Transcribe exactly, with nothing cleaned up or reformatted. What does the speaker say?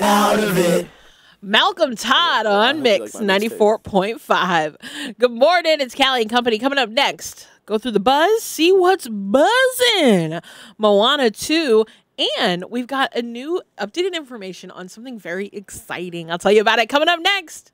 out of it. Malcolm Todd on Mix ninety-four point five. Good morning. It's Callie and Company. Coming up next, go through the buzz, see what's buzzing. Moana two. And we've got a new updated information on something very exciting. I'll tell you about it coming up next.